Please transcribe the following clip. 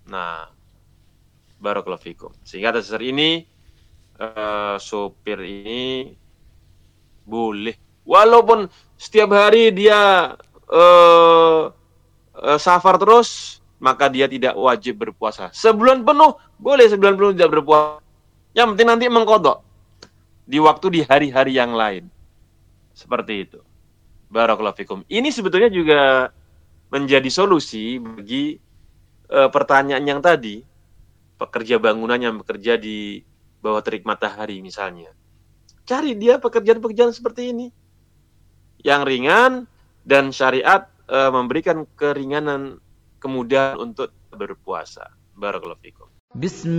Nah, barakallahu fikum. Sehingga atas dasar ini sopir ini boleh, walaupun setiap hari dia safar terus, maka dia tidak wajib berpuasa. Sebulan penuh boleh, sebulan penuh tidak berpuasa. Yang penting nanti mengqadha di waktu di hari-hari yang lain. Seperti itu. Barakallahu fikum. Ini sebetulnya juga menjadi solusi bagi pertanyaan yang tadi, pekerja bangunan yang bekerja di bawah terik matahari misalnya. Cari dia pekerjaan-pekerjaan seperti ini. Yang ringan dan syariat memberikan keringanan, kemudahan untuk berpuasa. Barakallahu fikum.